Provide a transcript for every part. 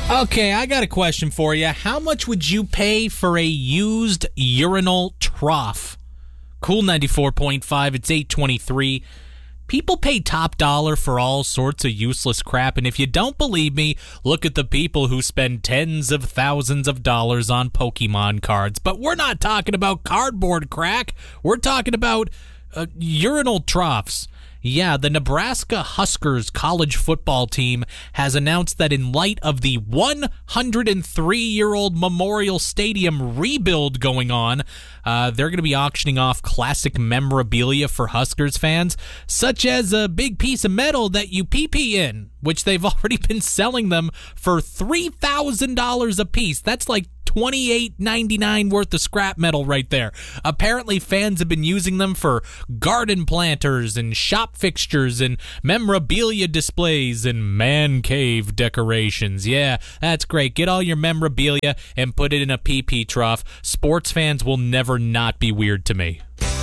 Okay, I got a question for you. How much would you pay for a used urinal trough? Cool 94.5, it's 823. People pay top dollar for all sorts of useless crap, and if you don't believe me, look at the people who spend tens of thousands of dollars on Pokemon cards. But we're not talking about cardboard crack. We're talking about urinal troughs. Yeah, the Nebraska Huskers college football team has announced that in light of the 103-year-old Memorial Stadium rebuild going on, they're going to be auctioning off classic memorabilia for Huskers fans, such as a big piece of metal that you pee in, which they've already been selling them for $3,000 a piece. That's like $28.99 worth of scrap metal right there. Apparently, fans have been using them for garden planters and shop fixtures and memorabilia displays and man cave decorations. Yeah, that's great. Get all your memorabilia and put it in a pee trough. Sports fans will never not be weird to me.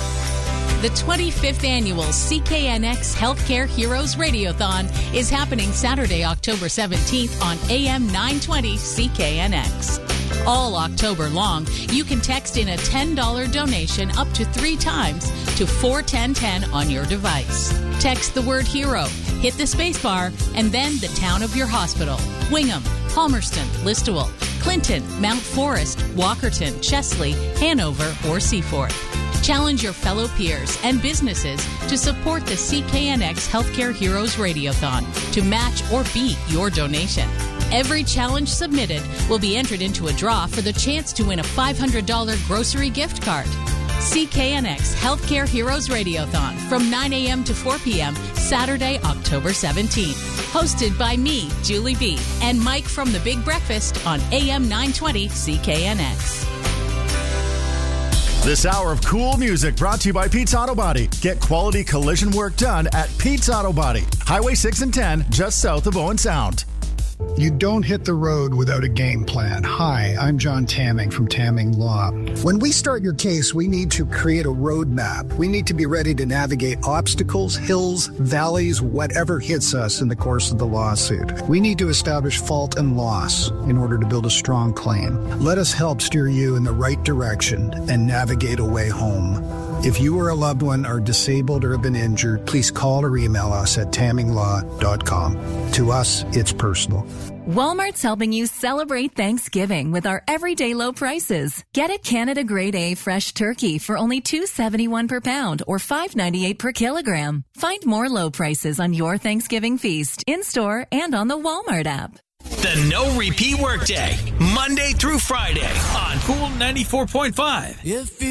The 25th annual CKNX Healthcare Heroes Radiothon is happening Saturday, October 17th on AM 920 CKNX. All October long, you can text in a $10 donation up to 3 times to 41010 on your device. Text the word HERO, hit the spacebar, and then the town of your hospital. Wingham, Palmerston, Listowel, Clinton, Mount Forest, Walkerton, Chesley, Hanover, or Seaforth. Challenge your fellow peers and businesses to support the CKNX Healthcare Heroes Radiothon to match or beat your donation. Every challenge submitted will be entered into a draw for the chance to win a $500 grocery gift card. CKNX Healthcare Heroes Radiothon from 9 a.m. to 4 p.m. Saturday, October 17th. Hosted by me, Julie B., and Mike from The Big Breakfast on AM 920 CKNX. This hour of cool music brought to you by Pete's Auto Body. Get quality collision work done at Pete's Auto Body. Highway 6 and 10, just south of Owen Sound. You don't hit the road without a game plan. Hi, I'm John Tamming from Tamming Law. When we start your case, we need to create a roadmap. We need to be ready to navigate obstacles, hills, valleys, whatever hits us in the course of the lawsuit. We need to establish fault and loss in order to build a strong claim. Let us help steer you in the right direction and navigate a way home. If you or a loved one are disabled or have been injured, please call or email us at tamminglaw.com. To us, it's personal. Walmart's helping you celebrate Thanksgiving with our everyday low prices. Get a Canada Grade A fresh turkey for only $2.71 per pound or $5.98 per kilogram. Find more low prices on your Thanksgiving feast in-store and on the Walmart app. The No Repeat Workday, Monday through Friday on Cool 94.5.